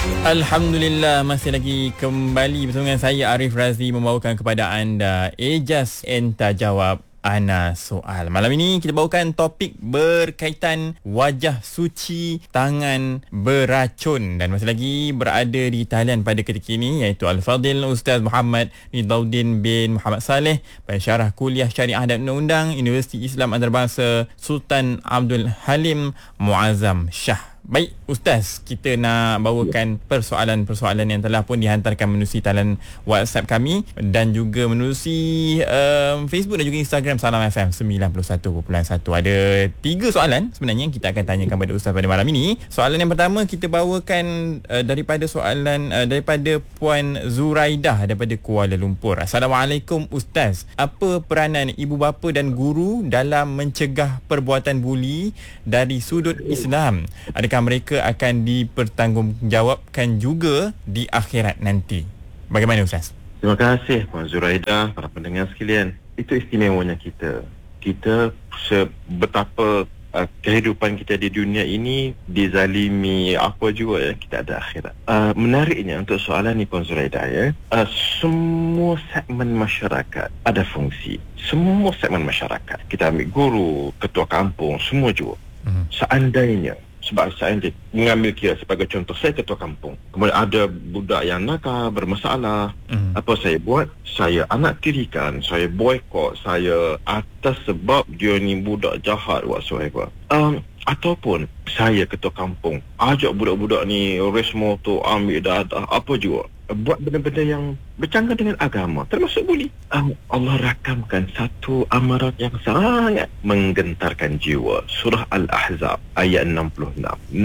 Alhamdulillah, masih lagi kembali bersama dengan saya Arif Razli membawakan kepada anda Ejas Enta Jawab Ana Soal. Malam ini kita bawakan topik berkaitan wajah suci tangan beracun, dan masih lagi berada di talian pada ketika ini iaitu Al-Fadil Ustaz Muhammad Ridauddin bin Muhammad Saleh, pensyarah kuliah Syariah dan Undang-Undang Universiti Islam Antarabangsa Sultan Abdul Halim Muazzam Shah. Baik Ustaz, kita nak bawakan persoalan-persoalan yang telah pun dihantarkan menerusi talian WhatsApp kami dan juga menerusi Facebook dan juga Instagram Salam FM 91.1. Ada 3 soalan sebenarnya yang kita akan tanyakan pada Ustaz pada malam ini. Soalan yang pertama kita bawakan daripada soalan daripada Puan Zuraidah daripada Kuala Lumpur. Assalamualaikum Ustaz. Apa peranan ibu bapa dan guru dalam mencegah perbuatan buli dari sudut Islam? Adakah mereka akan dipertanggungjawabkan juga di akhirat nanti? Bagaimana Ustaz? Terima kasih Puan Zuraidah, para pendengar sekalian. Itu istimewanya kita. Kita betapa kehidupan kita di dunia ini dizalimi apa juga ya, kita ada akhirat. Menariknya untuk soalan ni Puan Zuraidah ya, semua segmen masyarakat ada fungsi. Semua segmen masyarakat. Kita ambil guru, ketua kampung, semua juga. Seandainya saya mengambil kira sebagai contoh, saya ketua kampung, kemudian ada budak yang nakal, bermasalah, apa saya buat? Saya anak tirikan, saya boykot, saya atas sebab dia ni budak jahat whatsoever. Ataupun saya ketua kampung ajak budak-budak ni race motor, ambil dadah, apa juga, buat benda-benda yang bercanggah dengan agama, termasuk buli. Allah rakamkan satu amarat yang sangat menggentarkan jiwa. Surah Al-Ahzab ayat 66,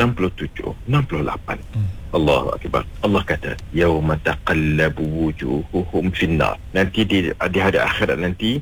67, 68. Allahu Akbar. Allah kata, yauma taqallabu wujuhuhum finnar. Nanti di hari akhirat nanti,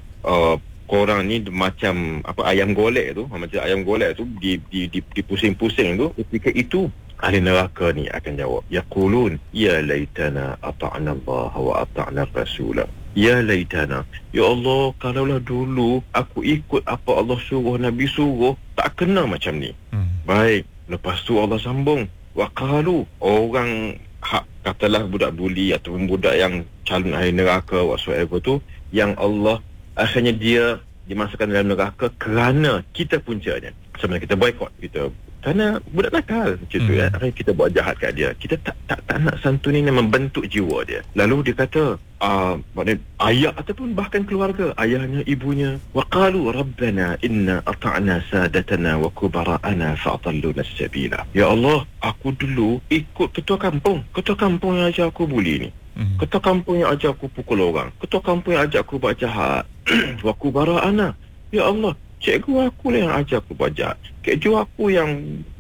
korang ni macam ayam golek tu, macam ayam golek tu dipusing-pusing tu. Ketika itu ahli neraka ni akan jawab, yaqulun ya laitana ata'na Allah wa ata'na Rasulah. Ya laitana, ya Allah, kalaulah dulu aku ikut apa Allah suruh, Nabi suruh, tak kena macam ni. Baik, lepas tu Allah sambung, wa qalu, orang katalah budak buli ataupun budak yang calon ahli neraka whatsoever tu, yang Allah akhirnya dia dimasukkan dalam neraka kerana kita puncanya. Sebenarnya kita boykot, kita kerana budak nakal macam tu ya. Kita buat jahat kat dia, kita tak nak santuni dan membentuk jiwa dia. Lalu dia kata maknanya ayah ataupun bahkan keluarga, ayahnya, ibunya, waqalu rabbana inna ata'na sadatana wa kubara'ana fa'adalluna as-sabila. Ya Allah, aku dulu ikut ketua kampung yang ajar aku buli ni, ketua kampung yang ajar aku pukul orang, ketua kampung yang ajar aku buat jahat. Wa kubara'ana, ya Allah, cikgu aku lah yang ajar aku buat jahat, cikgu aku yang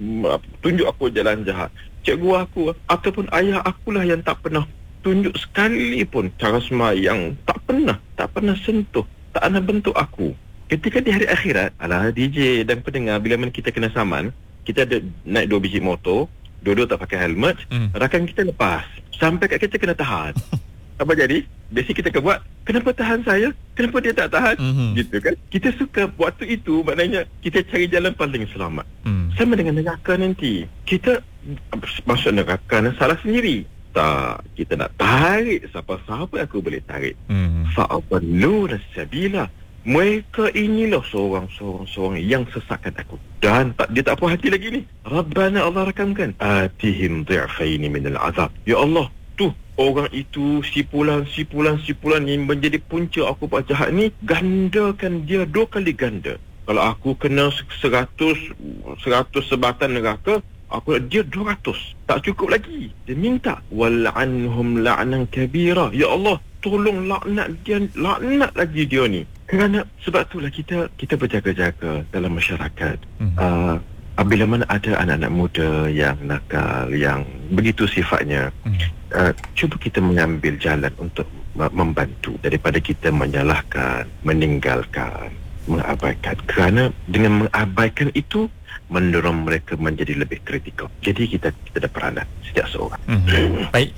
tunjuk aku jalan jahat, cikgu aku ataupun ayah akulah yang tak pernah tunjuk sekali pun cara sembahyang, tak pernah sentuh, tak pernah bentuk aku. Ketika di hari akhirat, alah DJ dan pendengar, bila mana kita kena saman, kita ada naik 2 biji motor, dua-dua tak pakai helmet, rakan kita lepas, sampai kat kita kena tahan. Apa jadi? Basic kita akan buat, kenapa tahan saya? Kenapa dia tak tahan? Gitu kan? Kita suka waktu itu, maknanya kita cari jalan paling selamat. Sama dengan neraka nanti. Kita masuk neraka dan salah sendiri. Tak, kita nak tarik siapa-siapa yang aku boleh tarik. Fa'adalluna as-sabila. Mereka inilah seorang yang sesatkan aku. Dan dia tak puas hati lagi ni. Rabbana, Allah rakamkan, atihim dhi'faini minal azab. Ya Allah, tu orang itu si pulan yang menjadi punca aku buat jahat ni, gandakan dia 2 kali ganda. Kalau aku kena 100 sebatan neraka, aku dia 200. Tak cukup lagi. Dia minta wal'anhum la'nan kabira. Ya Allah, tolong laknat lagi dia ni. Kerana sebab itulah kita berjaga-jaga dalam masyarakat. Bila mana ada anak-anak muda yang nakal, yang begitu sifatnya, cuba kita mengambil jalan untuk membantu daripada kita menyalahkan, meninggalkan, mengabaikan. Kerana dengan mengabaikan itu mendorong mereka menjadi lebih kritikal. Jadi kita ada peranan setiap seorang. Baik,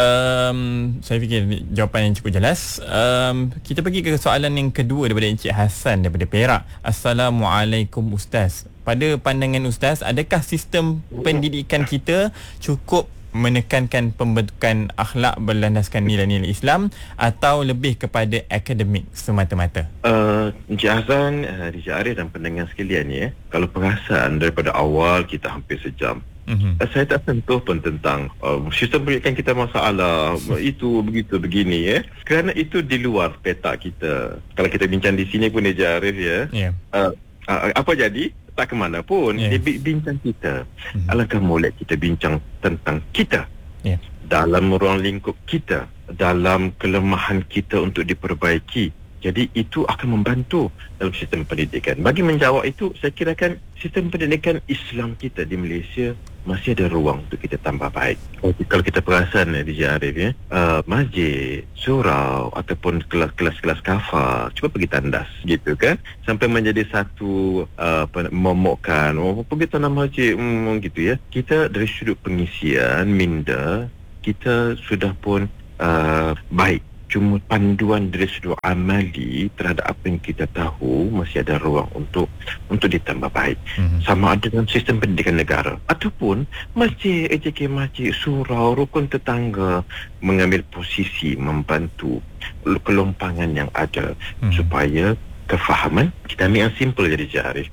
saya fikir jawapan yang cukup jelas. Kita pergi ke soalan yang kedua daripada Encik Hassan daripada Perak. Assalamualaikum Ustaz. Pada pandangan Ustaz, adakah sistem pendidikan kita cukup menekankan pembentukan akhlak berlandaskan nilai-nilai Islam atau lebih kepada akademik semata-mata? Encik Azan, DJ Arif dan pendengar sekalian ya, kalau perasan daripada awal kita hampir sejam, saya tak sentuh pun tentang sistem pendidikan kita masalah itu begitu begini ya, kerana itu di luar peta kita. Kalau kita bincang di sini pun DJ Arif ya, apa jadi tak ke mana pun dia bincang kita. Alangkah molek kita bincang tentang kita dalam ruang lingkup kita, dalam kelemahan kita untuk diperbaiki. Jadi itu akan membantu dalam sistem pendidikan. Bagi menjawab itu, saya kirakan sistem pendidikan Islam kita di Malaysia masih ada ruang untuk kita tambah baik. Kalau kita perasan DJ Arif ya, masjid, surau ataupun kelas-kelas kafa, cuba pergi tandas gitu kan, sampai menjadi satu momokkan, pergi tanam masjid gitu ya. Kita dari sudut pengisian minda kita sudah pun baik. Cuma panduan dari sudut amali terhadap apa yang kita tahu masih ada ruang untuk ditambah baik. Sama ada dalam sistem pendidikan negara ataupun masjid, AJK masjid, surau, rukun tetangga mengambil posisi membantu kelompangan yang ada supaya kefahaman kita ambil yang simple jadi Arif.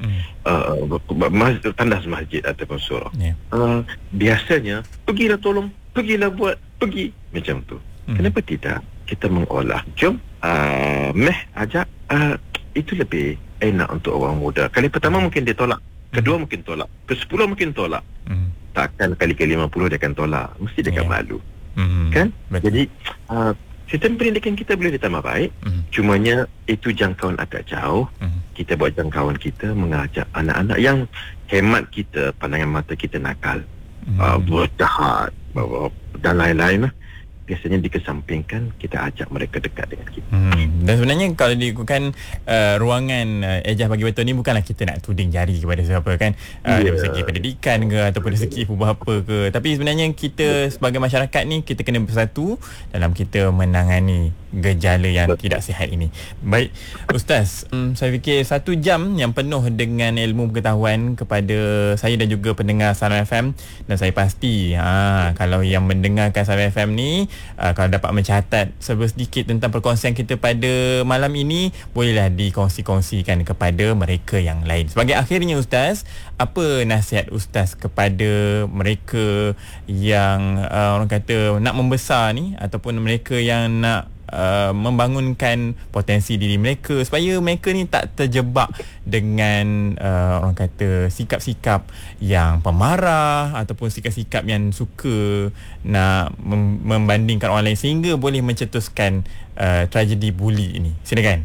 Tandas masjid ataupun surau. Biasanya pergilah buat macam tu. Kenapa tidak kita mengolah? Jom ajak, itu lebih enak untuk orang muda. Kali pertama mungkin dia tolak, kedua mungkin tolak, ke-10 mungkin tolak. Takkan kali ke-50 dia akan tolak, mesti dia akan malu. Kan? Betul. Jadi sistem pendidikan kita boleh ditambah baik, cumanya itu jangkauan agak jauh. Kita buat jangkauan kita mengajak anak-anak yang hemat kita, pandangan mata kita nakal, berjahat dan lain-lain lah, biasanya dikesampingkan, kita ajak mereka dekat dengan kita. Dan sebenarnya kalau diikutkan ruangan Ejaz Pagi Betul ni bukanlah kita nak tuding jari kepada siapa kan, dari segi pendidikan ke ataupun dari segi apa ke, tapi sebenarnya kita sebagai masyarakat ni kita kena bersatu dalam kita menangani gejala yang tidak sihat ini. Baik Ustaz, saya fikir 1 jam yang penuh dengan ilmu pengetahuan kepada saya dan juga pendengar Salam FM, dan saya pasti kalau yang mendengarkan Salam FM ni, kalau dapat mencatat sedikit tentang perkongsian kita pada malam ini, bolehlah dikongsi-kongsikan kepada mereka yang lain. Sebagai akhirnya Ustaz, apa nasihat Ustaz kepada mereka yang orang kata nak membesar ni, ataupun mereka yang nak membangunkan potensi diri mereka supaya mereka ni tak terjebak dengan orang kata sikap-sikap yang pemarah ataupun sikap-sikap yang suka nak membandingkan orang lain sehingga boleh mencetuskan tragedi buli ini. Silakan.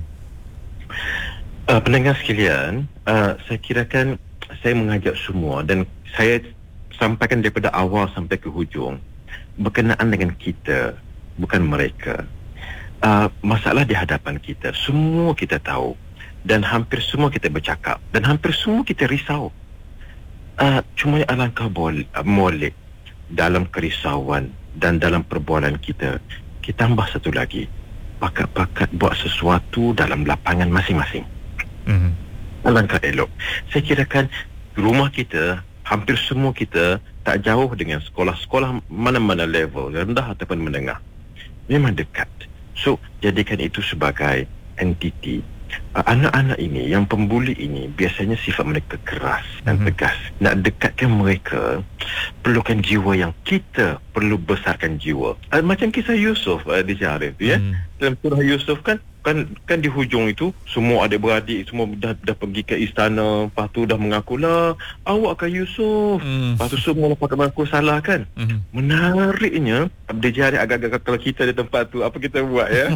Pendengar sekalian, saya kirakan saya mengajak semua dan saya sampaikan daripada awal sampai ke hujung berkenaan dengan kita, bukan mereka. Masalah di hadapan kita semua kita tahu, dan hampir semua kita bercakap, dan hampir semua kita risau. Cuma alangkah molek dalam kerisauan dan dalam perbualan kita tambah satu lagi, pakat-pakat buat sesuatu dalam lapangan masing-masing. Alangkah elok. Saya kirakan rumah kita, hampir semua kita tak jauh dengan sekolah-sekolah mana-mana level, rendah ataupun menengah, memang dekat. So, jadikan itu sebagai entiti. Anak-anak ini, yang pembuli ini, biasanya sifat mereka keras dan tegas. Nak dekatkan mereka, perlukan jiwa yang kita perlu besarkan jiwa. Macam kisah Yusuf di Arif ya. Dalam surah Yusuf kan di hujung itu semua adik-beradik semua dah pergi ke istana, lepas tu dah mengakulah awak kan Yusuf, lepas tu semua lepas mengaku salah kan. Menariknya dia Arif agak-agak kalau kita di tempat tu apa kita buat ya.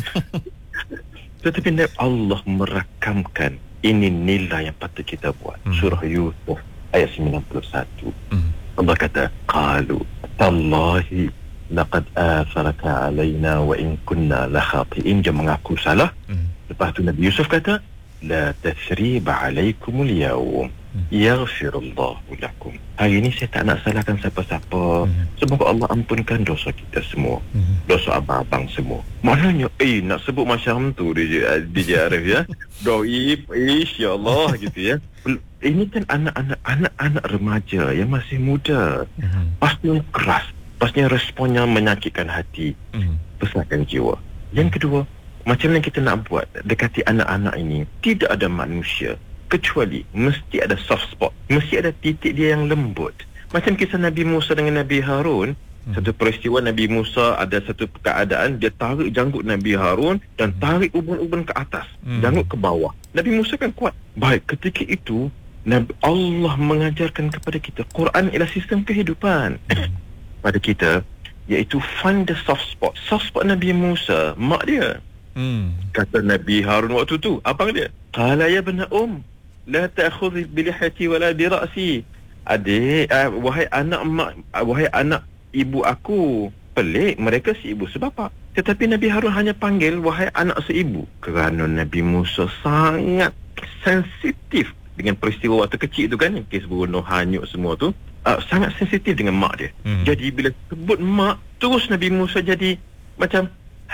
Tetapi Allah merakamkan ini nilai yang patut kita buat. Surah Yusuf ayat 91. Allah kata, qalu tallahi laqad atharaka alaina wa in kunna la khati'in. Dia mengaku salah. Lepas tu Nabi Yusuf kata, la tathriba alaikumul yawm yaghfirullahu lakum. Hari ini saya tak nak salahkan siapa-siapa. Semoga Allah ampunkan dosa kita semua, dosa abang-abang semua. Maknanya nak sebut macam tu DJ Arif ya, doi insya-Allah gitu ya. Ini kan anak-anak remaja yang masih muda, pasti keras. Pastinya responnya menyakitkan hati, besarkan jiwa. Yang kedua, macam mana kita nak buat dekati anak-anak ini? Tidak ada manusia kecuali mesti ada soft spot, mesti ada titik dia yang lembut. Macam kisah Nabi Musa dengan Nabi Harun. Satu peristiwa, Nabi Musa ada satu keadaan, dia tarik janggut Nabi Harun dan tarik ubun-ubun ke atas, janggut ke bawah. Nabi Musa kan kuat. Baik, ketika itu Allah mengajarkan kepada kita, Quran ialah sistem kehidupan pada kita, iaitu find the soft spot. Soft spot Nabi Musa, mak dia. Kata Nabi Harun waktu tu, abang dia, qala ya bna la ta'khudh bi lihiyati wala bi ra'si. Adik, wahai anak mak, wahai anak ibu aku. Pelik, mereka si ibu sebapa. Tetapi Nabi Harun hanya panggil wahai anak seibu, kerana Nabi Musa sangat sensitif dengan peristiwa waktu kecil tu kan, kes bunuh hanyut semua tu. Sangat sensitif dengan mak dia. Jadi bila sebut mak, terus Nabi Musa jadi macam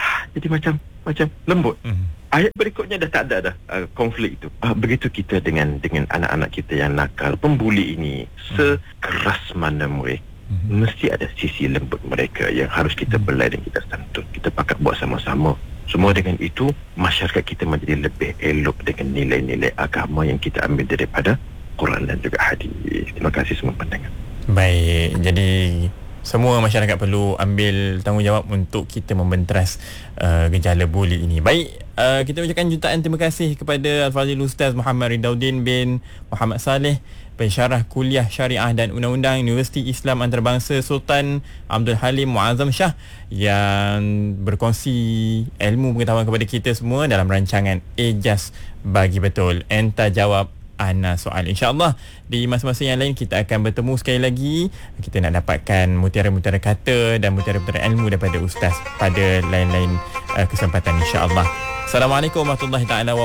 lembut. Ayat berikutnya dah tak ada dah konflik itu. Begitu kita dengan anak-anak kita yang nakal, pembuli ini, sekeras mana mereka, mesti ada sisi lembut mereka yang harus kita belai dan kita sentuh. Kita pakat buat sama-sama. Semua dengan itu, masyarakat kita menjadi lebih elok dengan nilai-nilai agama yang kita ambil daripada Quran dan juga hadis. Terima kasih semua pendengar. Baik, jadi semua masyarakat perlu ambil tanggungjawab untuk kita membenteras gejala buli ini. Baik, kita ucapkan jutaan terima kasih kepada Al-Fadhil Ustaz Muhammad Ridauddin bin Muhammad Saleh, pensyarah kuliah syariah dan undang-undang Universiti Islam Antarabangsa Sultan Abdul Halim Muazzam Shah, yang berkongsi ilmu pengetahuan kepada kita semua dalam rancangan Ejaz Bagi Betul, Enta Jawab Ana Soal. InsyaAllah di masa-masa yang lain kita akan bertemu sekali lagi. Kita nak dapatkan mutiara-mutiara kata dan mutiara-mutiara ilmu daripada Ustaz pada lain-lain kesempatan, insyaAllah. Assalamualaikum warahmatullahi taala wabarakatuh.